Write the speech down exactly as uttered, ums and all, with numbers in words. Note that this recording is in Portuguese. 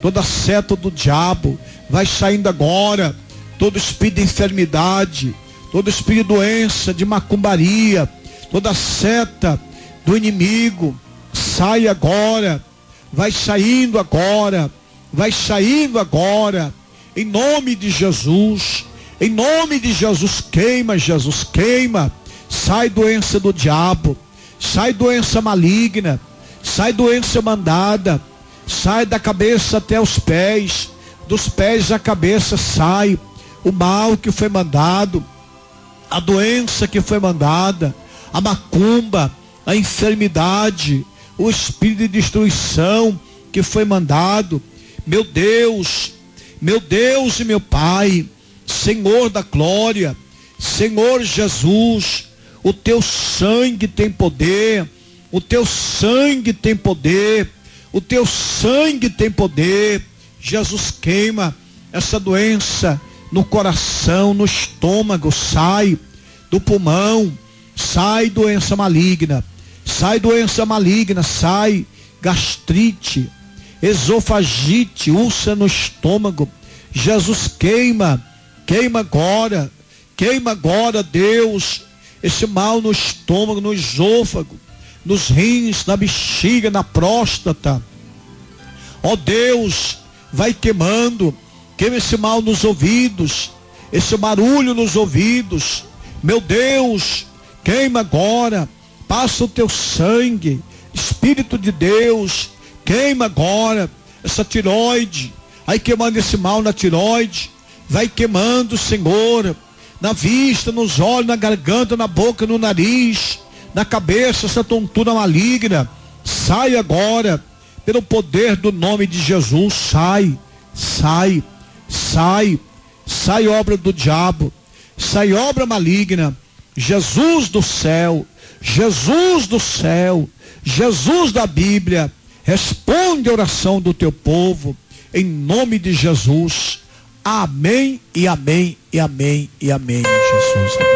toda seta do diabo vai saindo agora. Todo espírito de enfermidade, todo espírito de doença, de macumbaria, toda seta do inimigo, sai agora, vai saindo agora, vai saindo agora, em nome de Jesus, em nome de Jesus. Queima, Jesus, queima. Sai doença do diabo, sai doença maligna, sai doença mandada, sai da cabeça até os pés, dos pés à cabeça sai o mal que foi mandado, a doença que foi mandada, a macumba, a enfermidade, o espírito de destruição que foi mandado. Meu Deus, meu Deus e meu Pai, Senhor da glória, Senhor Jesus, o teu sangue tem poder, o teu sangue tem poder, o teu sangue tem poder. Jesus, queima essa doença no coração, no estômago, sai do pulmão, sai doença maligna, sai doença maligna, sai gastrite, esofagite, úlcera no estômago. Jesus, queima, queima agora, queima agora, Deus, esse mal no estômago, no esôfago, nos rins, na bexiga, na próstata. Ó Deus, vai queimando, queima esse mal nos ouvidos, esse barulho nos ouvidos. Meu Deus, queima agora, passa o teu sangue, Espírito de Deus, queima agora essa tiroide, vai queimando esse mal na tiroide, vai queimando, Senhor, na vista, nos olhos, na garganta, na boca, no nariz, na cabeça, essa tontura maligna, sai agora, pelo poder do nome de Jesus, sai, sai, sai, sai obra do diabo, sai obra maligna. Jesus do céu, Jesus do céu, Jesus da Bíblia, responde a oração do teu povo, em nome de Jesus. Amém e amém e amém e amém, Jesus.